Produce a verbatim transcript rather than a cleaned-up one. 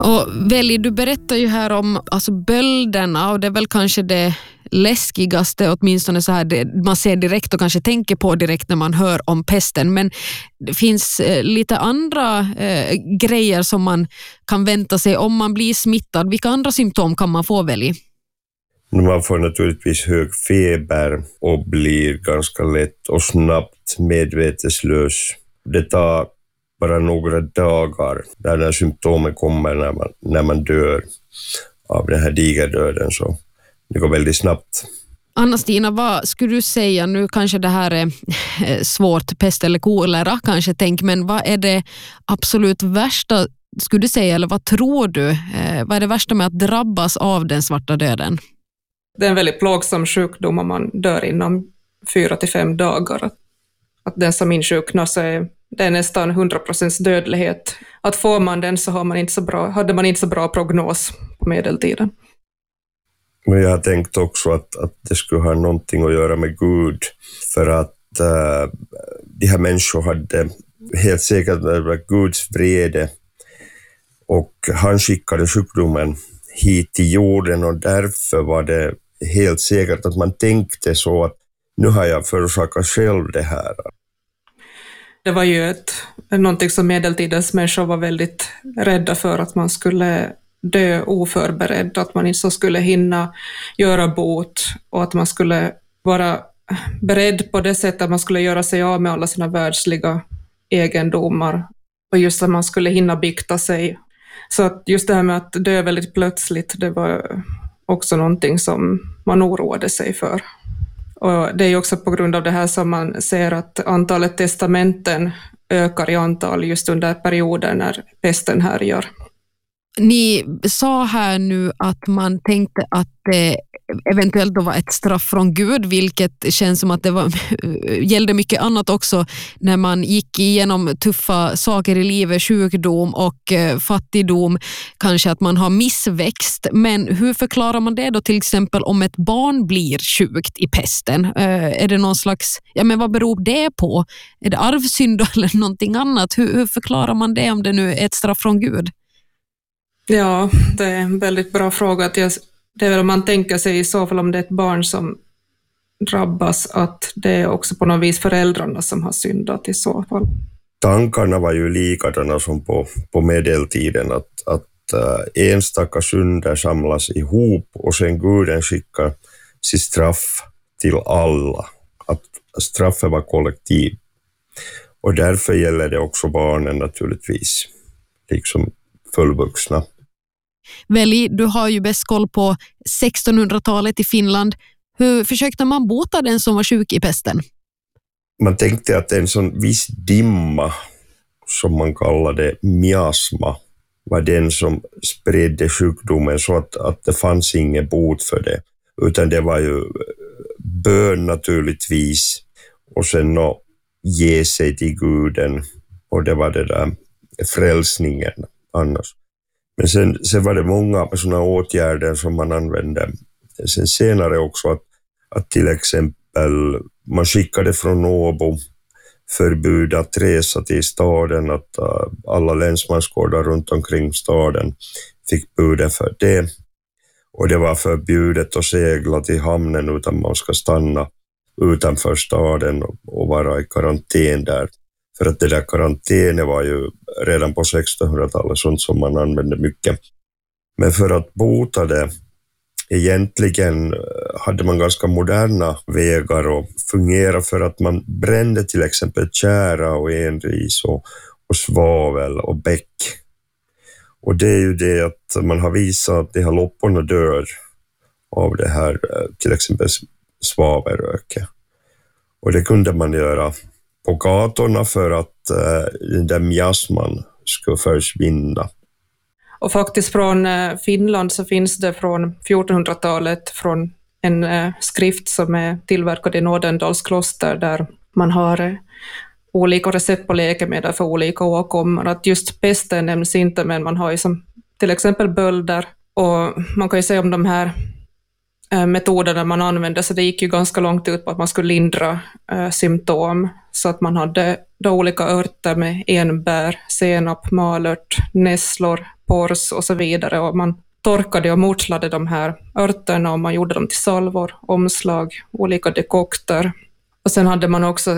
Och Veli, du berättar ju här om alltså bölderna, och det är väl kanske det läskigaste, åtminstone så här det man ser direkt och kanske tänker på direkt när man hör om pesten. Men det finns eh, lite andra eh, grejer som man kan vänta sig om man blir smittad. Vilka andra symptom kan man få, Veli? Man får naturligtvis hög feber och blir ganska lätt och snabbt medveteslös. Det tar bara några dagar där när symptomen kommer när man, när man dör av den här digerdöden, så det går väldigt snabbt. Anna-Stina, vad skulle du säga, nu kanske det här är svårt, pest eller kolera kanske tänk, men vad är det absolut värsta skulle du säga, eller vad tror du, eh, vad är det värsta med att drabbas av den svarta döden? Det är en väldigt plågsam sjukdom om man dör inom fyra till fem dagar. Att den som insjuknar så är det är nästan hundra procent dödlighet. Att får man den så, har man inte så bra, hade man inte så bra prognos på medeltiden. Men jag har tänkt också att, att det skulle ha någonting att göra med Gud. För att uh, de här människorna hade helt säkert varit Guds vrede. Och han skickade sjukdomen hit till jorden, och därför var det helt säkert att man tänkte så att nu har jag förorsakat själv det här. Det var ju ett, någonting som medeltidens människor var väldigt rädda för, att man skulle dö oförberedd, att man inte skulle hinna göra bot och att man skulle vara beredd på det sättet att man skulle göra sig av med alla sina världsliga egendomar och just att man skulle hinna bikta sig. Så att just det här med att dö väldigt plötsligt, det var också någonting som man oroade sig för. Och det är ju också på grund av det här som man ser att antalet testamenten ökar i antal just under perioden när pesten härjar. Ni sa här nu att man tänkte att det eventuellt då var ett straff från Gud, vilket känns som att det var, gällde mycket annat också när man gick igenom tuffa saker i livet, sjukdom och eh, fattigdom, kanske att man har missväxt. Men hur förklarar man det då till exempel om ett barn blir sjukt i pesten? Eh, är det någon slags, ja men vad beror det på? Är det arvsynd eller någonting annat? Hur, hur förklarar man det om det nu är ett straff från Gud? Ja, det är en väldigt bra fråga. Att jag, det är väl om man tänker sig i så fall om det är ett barn som drabbas, att det är också på något vis föräldrarna som har syndat i så fall. Tankarna var ju likadana som på, på medeltiden, att, att uh, enstaka synder samlas ihop och sen Guden skickar sitt straff till alla. Att straffet var kollektiv. Och därför gäller det också barnen naturligtvis, liksom fullvuxna. Veli, du har ju bäst koll på sextonhundratalet i Finland. Hur försökte man bota den som var sjuk i pesten? Man tänkte att en sån viss dimma, som man kallade miasma, var den som spredde sjukdomen, så att, att det fanns ingen bot för det. Utan det var ju bön naturligtvis, och sen att ge sig till Guden, och det var det där frälsningen annars. Men sen, sen var det många sådana åtgärder som man använde sen senare också, att, att till exempel man skickade från Åbo förbud att resa till staden, att uh, alla länsmansgårdar runt omkring staden fick budet för det. Och det var förbjudet att segla till hamnen, utan man ska stanna utanför staden och, och vara i karantän där. För att det där karantänet var ju redan på sextonhundratalet sånt som man använde mycket. Men för att bota det, egentligen hade man ganska moderna vägar att fungera, för att man brände till exempel tjära och enris och, och svavel och bäck. Och det är ju det att man har visat att de här lopporna dör av det här, till exempel svavelröke. Och det kunde man göra på gatorna för att uh, den där miasman skulle försvinna. Och faktiskt från uh, Finland så finns det från fjortonhundratalet från en uh, skrift som är tillverkad i Nådendals kloster, där man har uh, olika recept på läkemedel för olika åkommor. Att just pesten nämns inte, men man har ju som till exempel bölder, och man kan ju säga om de här metoderna man använde, så det gick ju ganska långt ut på att man skulle lindra äh, symptom, så att man hade då olika örter med enbär, senap, malört, nässlor, pors och så vidare. Och man torkade och morslade de här örterna och man gjorde dem till salvor, omslag, olika dekokter. Och sen hade man också